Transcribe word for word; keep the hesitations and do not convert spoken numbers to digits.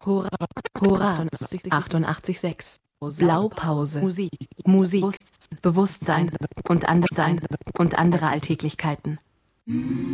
Hora, Hora, achtundachtzig Komma sechs. Blaupause. Musik, Musik, Bewusstsein und Anderssein und andere Alltäglichkeiten.